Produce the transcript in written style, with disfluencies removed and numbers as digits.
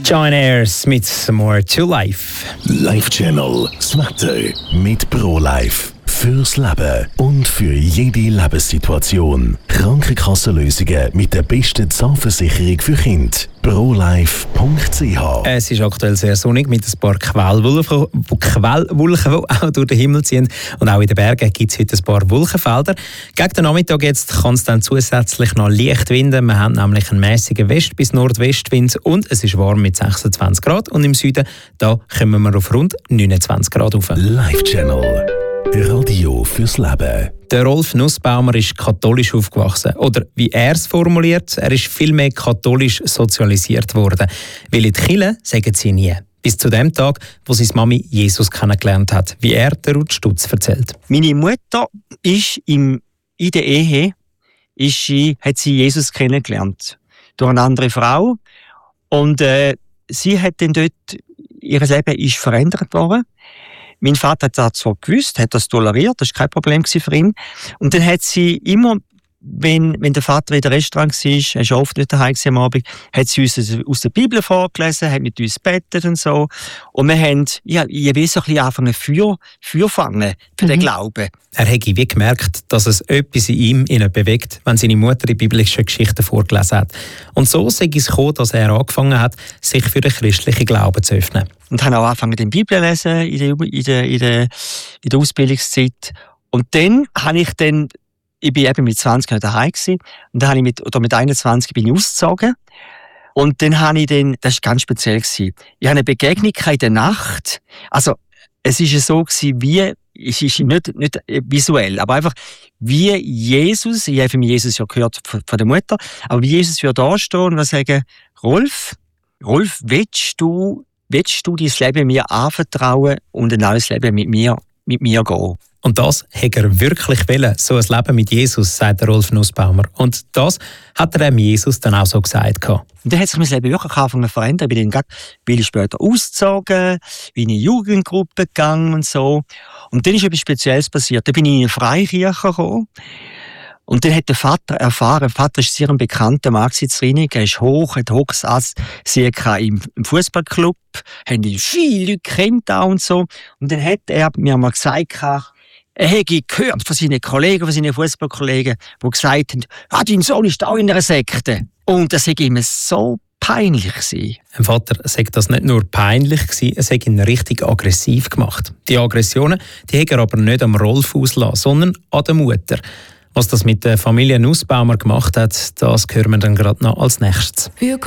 John Ayers mit More to Life. Life Channel, das Wetter mit ProLife. Fürs Leben und für jede Lebenssituation. Krankenkassenlösungen mit der besten Zahnversicherung für Kinder. ProLife.ch. Es ist aktuell sehr sonnig mit ein paar Quellwolken, die auch durch den Himmel ziehen. Und auch in den Bergen gibt es heute ein paar Wolkenfelder. Gegen den Nachmittag jetzt kann es dann zusätzlich noch leicht winden. Wir haben nämlich einen mäßigen West- bis Nordwestwind und es ist warm mit 26 Grad. Und im Süden da kommen wir auf rund 29 Grad rauf. Life Channel. Radio fürs Leben. Der Rolf Nussbaumer ist katholisch aufgewachsen. Oder wie er es formuliert, er ist vielmehr katholisch sozialisiert worden. Weil in die Kirche sagen sie nie. Bis zu dem Tag, wo seine Mami Jesus kennengelernt hat, wie er der Ruth Stutz erzählt. Meine Mutter ist in der Ehe hat sie Jesus kennengelernt. Durch eine andere Frau. Und sie hat dann dort, ihr Leben ist verändert worden. Mein Vater hat das zwar gewusst, hat das toleriert, das war kein Problem für ihn. Und dann hat sie immer, wenn der Vater in der Restaurant war, er war oft nicht daheim am Abend, hat sie uns aus der Bibel vorgelesen, hat mit uns gebetet und so. Und wir haben, ich will so ein bisschen anfangen, Feuer fangen für den Glauben. Er hätte wie gemerkt, dass es etwas in ihm bewegt, wenn seine Mutter die biblischen Geschichten vorgelesen hat. Und so sei es gekommen, dass er angefangen hat, sich für den christlichen Glauben zu öffnen. Und habe auch angefangen, die Bibel zu lesen in der Ausbildungszeit. Und dann habe ich ich bin eben mit 20 nicht daheim gewesen. Und dann habe ich mit 21 bin ich ausgezogen. Und dann habe ich das war ganz speziell gewesen. Ich habe eine Begegnung in der Nacht. Also, es ist so gewesen, es ist nicht visuell, aber einfach, wie Jesus, ich habe von Jesus ja gehört von der Mutter, aber wie Jesus würde da stehen und sagen, Rolf, willst du dein Leben mir anvertrauen und ein neues Leben mit mir gehen? Und das hätte er wirklich wollen, so ein Leben mit Jesus, sagt der Rolf Nussbaumer. Und das hat er Jesus dann auch so gesagt. Und dann hat sich mein Leben wirklich angefangen zu verändern. Ich bin dann viel später ausgezogen, bin in eine Jugendgruppe gegangen und so. Und dann ist etwas Spezielles passiert. Dann bin ich in eine Freikirche gekommen. Und dann hat der Vater erfahren, der Vater ist sehr ein bekannter Mann in Zrinnig, er ist hoch, hat hohes Ansehen im Fußballclub, haben ihn viele Leute kennt auch und so. Und dann hat er mir mal gesagt, er hätte gehört von seinen Kollegen, von seinen Fußballkollegen, die gesagt haben, dein Sohn ist auch in einer Sekte. Und das war ihm so peinlich gewesen. Dem Vater sagt das nicht nur peinlich gewesen, es hat ihn richtig aggressiv gemacht. Die Aggressionen, die hat er aber nicht am Rolf ausgelassen, sondern an der Mutter. Was das mit der Familie Nussbaumer gemacht hat, das hören wir dann gerade noch als nächstes.